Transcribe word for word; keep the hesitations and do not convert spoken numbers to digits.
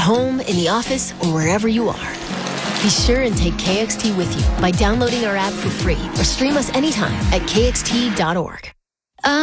home, in the office, or wherever you are. Be sure and take K X T with you by downloading our app for free or stream us anytime at K X T dot org.